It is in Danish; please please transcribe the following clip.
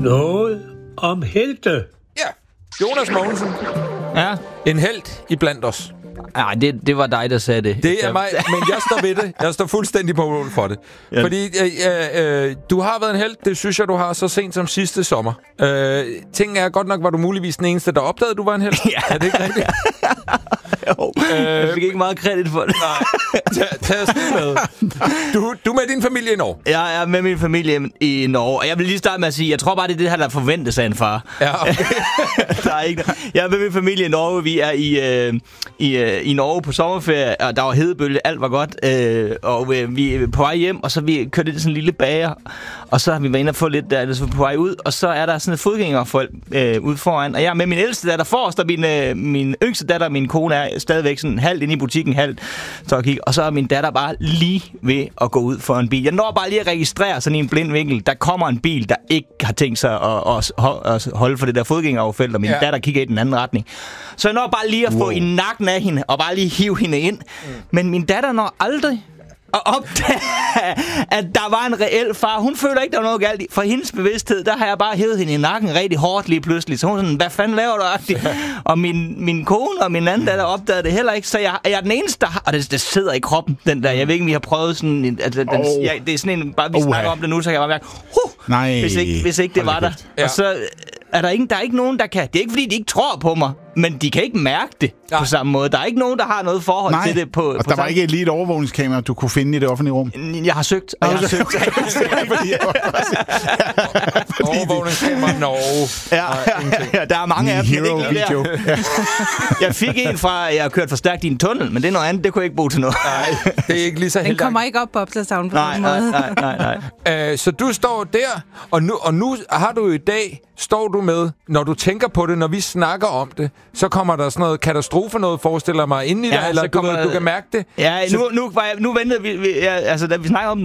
Noget om helte. Ja, Jonas Mogensen. Ja. En helt iblandt os. Nej, det var dig, der sagde det. Det er mig, men jeg står ved det. Jeg står fuldstændig på mål for det. Ja. Fordi du har været en helt, det synes jeg, du har så sent som sidste sommer. Ting er godt nok, var du muligvis den eneste, der opdagede, du var en helt. Ja. Er det ikke rigtigt? Jo, jeg fik ikke meget kredit for det. Nej, tag os med. Du er med din familie i Norge? Jeg er med min familie i Norge, og jeg vil lige starte med at sige, jeg tror bare, det er det her, der forventes af en far. Ja, okay. Der er ikke. Jeg er med min familie i Norge. Vi er i Norge på sommerferie, og der var hedebølge, alt var godt. Og vi er på vej hjem, og så vi kørt ind i sådan en lille bager, og så har vi været inde og få lidt der, så på vej ud, og så er der sådan et fodgængerfolk ude foran, og jeg er med min ældste datter forrest, og min yngste datter, min kone, er stadigvæk sådan halvt inde i butikken, halvt så at kigge, og så er min datter bare lige ved at gå ud for en bil. Jeg når bare lige at registrere sådan i en blind vinkel, der kommer en bil, der ikke har tænkt sig at holde for det der fodgængeroverfelt, og min datter kigger i den anden retning. Så jeg når bare lige at få i nakken af hende, og bare lige hive hende ind. Men min datter når aldrig at opdage, at der var en reel far. Hun føler ikke, der var noget galt i. For hendes bevidsthed, der har jeg bare hævet hende i nakken rigtig hårdt lige pludselig. Så hun sådan, hvad fanden laver du? Og min kone og min anden datter opdagede det heller ikke. Så jeg er den eneste, der har... Og det sidder i kroppen, den der. Jeg ved ikke, om vi har prøvet sådan... det er sådan en... Bare vi snakker om det nu, så kan jeg bare mærke... Hvis ikke det var der. Ja. Og så er der er ikke nogen, der kan... Det er ikke, fordi de ikke tror på mig, men de kan ikke mærke det på samme måde. Der er ikke nogen, der har noget forhold til det på... Og der var ikke lige et overvågningskamera, du kunne finde i det offentlige rum? Jeg har søgt, og jeg har søgt. Overvågningskamera Norge. Ja, der er mange af dem. Jeg fik en fra, jeg har kørt for stærkt i en tunnel, men det er noget andet, det kunne jeg ikke bruge til noget. Nej, det er ikke lige så heldigt. Den kommer ikke op på opslagstavlen på den måde. Nej. Så du står der, og nu har du i dag, står du med, når du tænker på det, når vi snakker om det, så kommer der sådan noget katastrofe, noget forestiller mig ind i dig, eller du kan mærke det? Ja, nu ventede vi, da vi snakker om